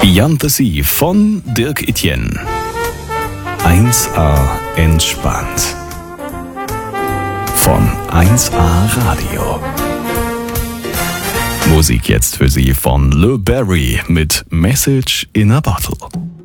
Beyond the Sea von Dirk Etienne. 1A entspannt. Von 1A Radio. Musik jetzt für Sie von Le Barry mit Message in a Bottle.